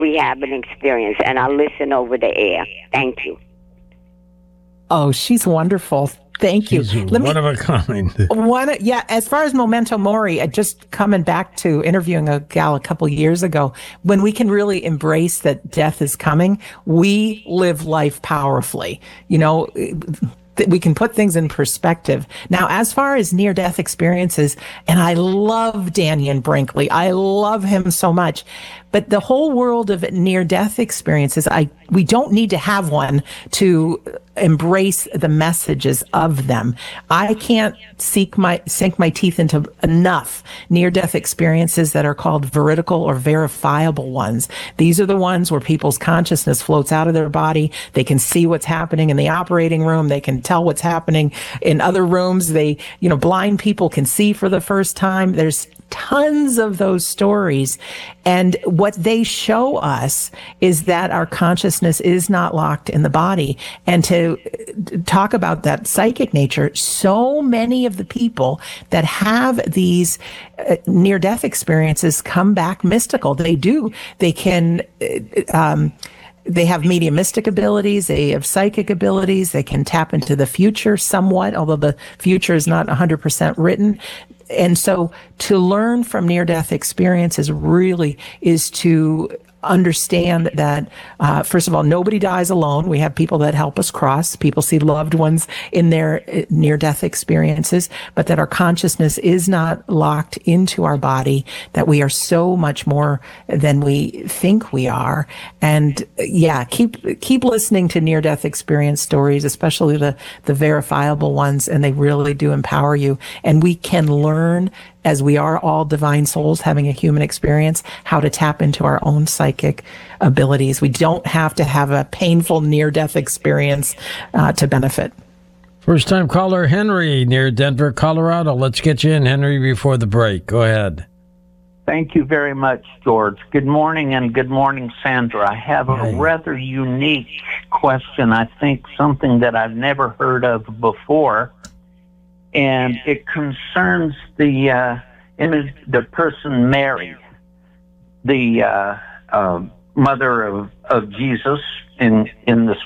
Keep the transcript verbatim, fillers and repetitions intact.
rehab and experience, and I'll listen over the air. Thank you. Oh, she's wonderful. Thank you. She's Let one me, of a kind. one, yeah, as far as Memento Mori, uh, just coming back to interviewing a gal a couple years ago, when we can really embrace that death is coming, we live life powerfully. You know, th- we can put things in perspective. Now, as far as near-death experiences, and I love Dannion Brinkley, I love him so much, but the whole world of near-death experiences, I we don't need to have one to embrace the messages of them. I can't seek my sink my teeth into enough near-death experiences that are called veridical or verifiable ones. These are the ones where people's consciousness floats out of their body. They can see what's happening in the operating room. They can tell what's happening in other rooms. They, you know, blind people can see for the first time. There's tons of those stories. And what they show us is that our consciousness is not locked in the body. And to talk about that psychic nature, so many of the people that have these uh, near-death experiences come back mystical. They do. They can... Um, They have mediumistic abilities, they have psychic abilities, they can tap into the future somewhat, although the future is not one hundred percent written. And so to learn from near-death experiences really is to understand that, uh, first of all, nobody dies alone. We have people that help us cross. People see loved ones in their near-death experiences, but that our consciousness is not locked into our body, that we are so much more than we think we are. And yeah, keep keep listening to near-death experience stories, especially the, the verifiable ones, and they really do empower you. And we can learn, as we are all divine souls having a human experience, how to tap into our own psychic abilities. We don't have to have a painful near-death experience uh, to benefit. First-time caller Henry near Denver, Colorado. Let's get you in, Henry, before the break. Go ahead. Thank you very much, George. Good morning, and good morning, Sandra. I have a Hey. rather unique question. I think something that I've never heard of before. And it concerns the uh, image, the person Mary, the uh, uh, mother of, of Jesus in in the